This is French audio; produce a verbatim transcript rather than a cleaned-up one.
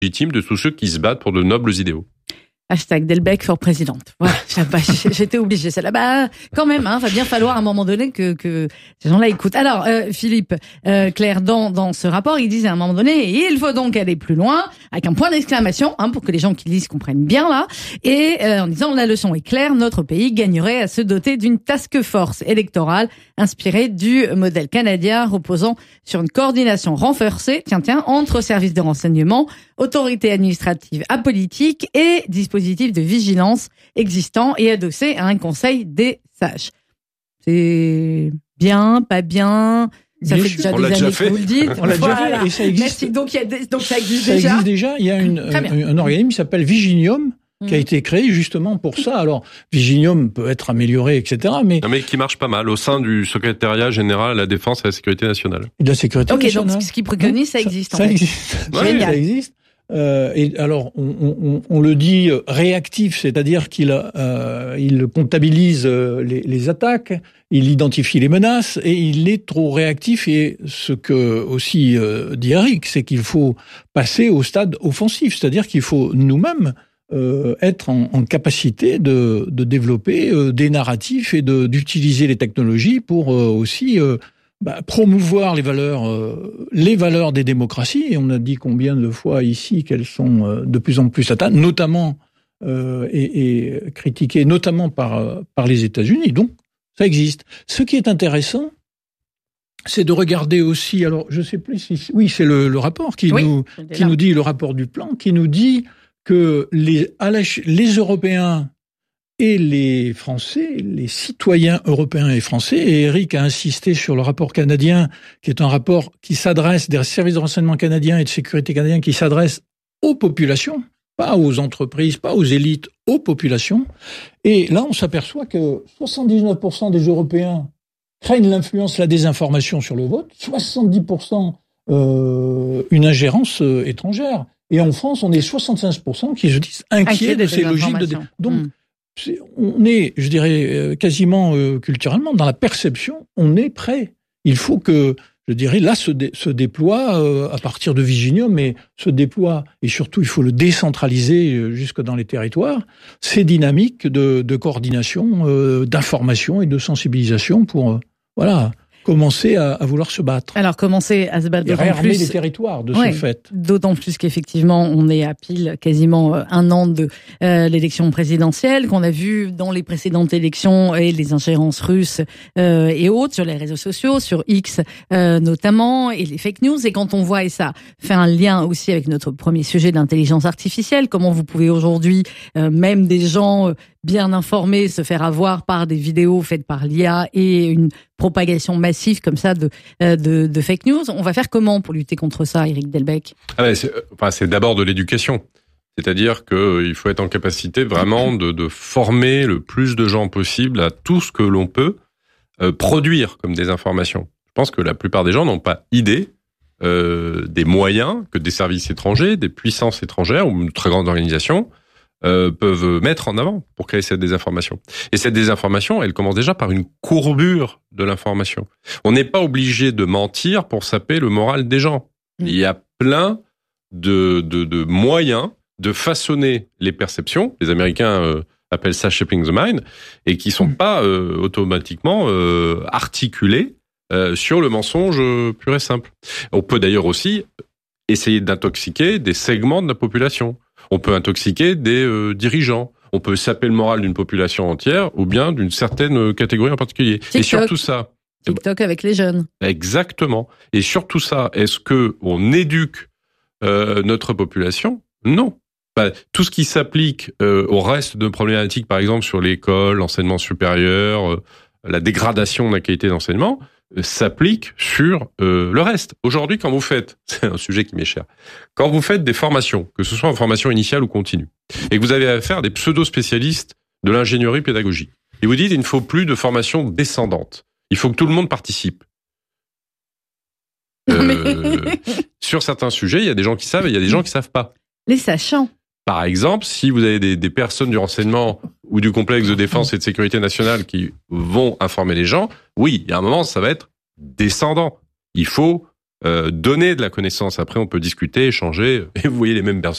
légitime de tous ceux qui se battent pour de nobles idéaux. Hashtag Delbecq for présidente. Voilà, j'étais obligée. C'est là, bah, quand même, hein, va bien falloir à un moment donné que, que ces gens-là écoutent. Alors, euh, Philippe, euh, Claire, dans, dans ce rapport, ils disent à un moment donné, il faut donc aller plus loin, avec un point d'exclamation, hein, pour que les gens qui lisent comprennent bien là, et euh, en disant la leçon est claire, notre pays gagnerait à se doter d'une task force électorale inspirée du modèle canadien, reposant sur une coordination renforcée, tiens, tiens, entre services de renseignement, autorités administratives apolitiques et dispositifs de vigilance existants et adossés à un conseil des sages. C'est bien, pas bien. Ça Bien fait sûr. déjà On des l'a années déjà que fait. vous le dites. On l'a déjà Voilà. fait et ça existe. Merci. Donc, il y a des, donc ça existe Ça déjà. existe déjà. Il y a une, un, un organisme qui s'appelle Viginium, qui a été créé justement pour ça. Alors, Viginium peut être amélioré, et cetera. Mais, Non, mais qui marche pas mal au sein du secrétariat général à la défense et à la sécurité nationale. de la sécurité Ok, nationale. donc ce qui préconise, ça existe. Ça en fait. existe. Ouais, Oui, Génial. ça existe. Euh, et alors, on, on, on le dit réactif, c'est-à-dire qu'il euh, il comptabilise les, les attaques, il identifie les menaces, et il est trop réactif. Et ce que aussi euh, dit Eric, c'est qu'il faut passer au stade offensif, c'est-à-dire qu'il faut nous-mêmes euh, être en, en capacité de, de développer euh, des narratifs et de, d'utiliser les technologies pour euh, aussi euh, Bah, promouvoir les valeurs, euh, les valeurs des démocraties. Et on a dit combien de fois ici qu'elles sont euh, de plus en plus atteintes, notamment euh, et, et critiquées, notamment par euh, par les États-Unis. Donc, ça existe. Ce qui est intéressant, c'est de regarder aussi. Alors, je sais plus si oui, c'est le, le rapport qui Oui, nous c'est qui là. nous dit le rapport du plan qui nous dit que les à la, les Européens et les Français, les citoyens européens et français, et Eric a insisté sur le rapport canadien, qui est un rapport qui s'adresse, des services de renseignement canadiens et de sécurité canadiens, qui s'adresse aux populations, pas aux entreprises, pas aux élites, aux populations. Et là, on s'aperçoit que soixante-dix-neuf pour cent des Européens craignent l'influence, la désinformation sur le vote, soixante-dix pour cent euh, une ingérence euh, étrangère. Et en France, on est soixante-quinze pour cent qui se disent inquiets de ces logiques de... désinformation. Donc, Mmh. C'est, on est, je dirais, euh, quasiment euh, culturellement, dans la perception, on est prêt. Il faut que, je dirais, là, se, dé, se déploie, euh, à partir de Viginium, mais se déploie, et surtout, il faut le décentraliser euh, jusque dans les territoires, ces dynamiques de, de coordination, euh, d'information et de sensibilisation pour, euh, voilà, commencer à, à vouloir se battre. Alors, commencer à se battre Et d'autant réarmer plus. les territoires de Ouais, ce fait. D'autant plus qu'effectivement, on est à pile quasiment euh, un an de euh, l'élection présidentielle, qu'on a vu dans les précédentes élections et les ingérences russes euh, et autres sur les réseaux sociaux, sur X euh, notamment, et les fake news. Et quand on voit, et ça fait un lien aussi avec notre premier sujet d'intelligence artificielle, comment vous pouvez aujourd'hui, euh, même des gens euh, bien informés, se faire avoir par des vidéos faites par l'I A et une propagation massive comme ça de, de, de fake news. On va faire comment pour lutter contre ça, Eric Delbecq? Ah ben c'est, enfin, c'est d'abord de l'éducation. C'est-à-dire qu'il faut être en capacité vraiment de, de former le plus de gens possible à tout ce que l'on peut euh, produire comme des informations. Je pense que la plupart des gens n'ont pas idée euh, des moyens que des services étrangers, des puissances étrangères ou de très grandes organisations euh, peuvent mettre en avant pour créer cette désinformation. Et cette désinformation, elle commence déjà par une courbure de l'information. On n'est pas obligé de mentir pour saper le moral des gens. Il y a plein de, de, de moyens de façonner les perceptions. Les Américains euh, appellent ça shaping the mind, et qui sont pas euh, automatiquement euh, articulés euh, sur le mensonge pur et simple. On peut d'ailleurs aussi essayer d'intoxiquer des segments de la population. On peut intoxiquer des euh, dirigeants. On peut saper le moral d'une population entière ou bien d'une certaine catégorie en particulier. TikTok. Et surtout ça. TikTok avec les jeunes. Exactement. Et surtout ça, est-ce que on éduque euh, notre population? Non. Enfin, tout ce qui s'applique euh, au reste de problématiques, par exemple sur l'école, l'enseignement supérieur, euh, la dégradation de la qualité d'enseignement, euh, s'applique sur euh, le reste. Aujourd'hui, quand vous faites, c'est un sujet qui m'est cher, quand vous faites des formations, que ce soit en formation initiale ou continue, et que vous avez affaire à des pseudo-spécialistes de l'ingénierie pédagogique, et vous dites il ne faut plus de formation descendante, il faut que tout le monde participe. Euh, sur certains sujets, il y a des gens qui savent et il y a des gens qui savent pas. Les sachants. Par exemple, si vous avez des, des personnes du renseignement ou du complexe de défense et de sécurité nationale qui vont informer les gens, oui, il y a un moment, ça va être descendant. Il faut euh, donner de la connaissance. Après, on peut discuter, échanger, et vous voyez les mêmes personnes